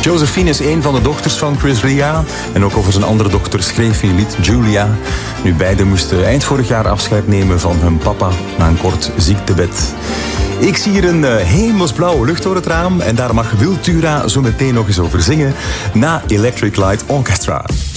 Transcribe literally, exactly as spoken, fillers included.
Josephine is een van de dochters van Chris Ria. En ook over zijn andere dochter schreef hij een lied, Julia. Nu, beiden moesten eind vorig jaar afscheid nemen van hun papa na een kort ziektebed. Ik zie hier een uh, hemelsblauwe lucht door het raam. En daar mag Wiltura zo meteen nog eens over zingen na Electric Light Orchestra.